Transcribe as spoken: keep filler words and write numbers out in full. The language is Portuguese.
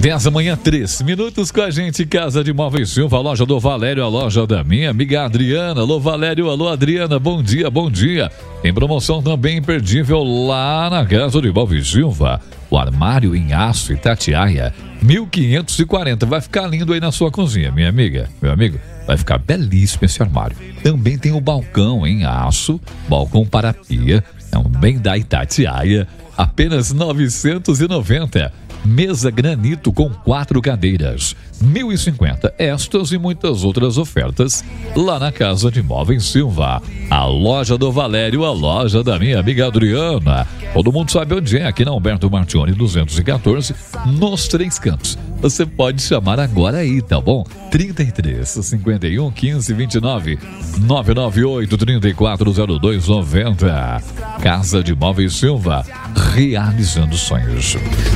dez da manhã, três minutos com a gente. Casa de Móveis Silva, a loja do Valério, a loja da minha amiga Adriana. Alô, Valério, alô, Adriana, bom dia, bom dia. Tem promoção também imperdível lá na Casa de Móveis Silva. O armário em aço Itatiaia, mil quinhentos e quarenta. Vai ficar lindo aí na sua cozinha, minha amiga, meu amigo. Vai ficar belíssimo esse armário. Também tem o balcão em aço, balcão para pia, também da Itatiaia, apenas novecentos e noventa. Mesa granito com quatro cadeiras, mil e cinquenta. Estas e muitas outras ofertas lá na Casa de Móveis Silva. A loja do Valério, a loja da minha amiga Adriana. Todo mundo sabe onde é, aqui na Alberto Martione duzentos e quatorze, nos Três Cantos. Você pode chamar agora aí, tá bom? trinta e três, cinquenta e um, quinze, vinte e nove, nove nove oito, trinta e quatro, zero dois, noventa. Casa de Móveis Silva, realizando sonhos.